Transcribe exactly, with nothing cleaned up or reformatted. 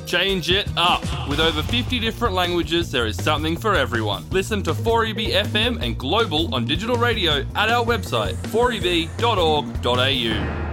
Change it up. With over fifty different languages, there is something for everyone. Listen to four E B F M and Global on digital radio at our website, four e b dot org dot a u.